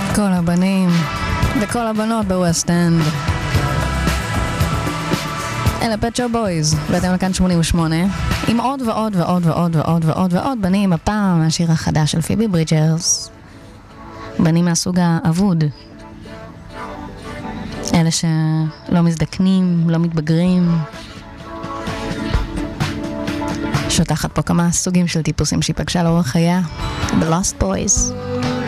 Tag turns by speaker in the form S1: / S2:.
S1: כל הבנים וכל הבנות בווסט אנד. אלה פט שופ בויז, ואתם לכאן 88, עם עוד ועוד ועוד ועוד ועוד ועוד ועוד בנים, הפעם מהשיר החדש של פיבי ברידג'רס. בנים מהסוג האבוד. אלה שלא מזדקנים, לא מתבגרים. שותחת פה כמה סוגים של טיפוסים שהיא פגשה לאורך חייה. The Lost Boys.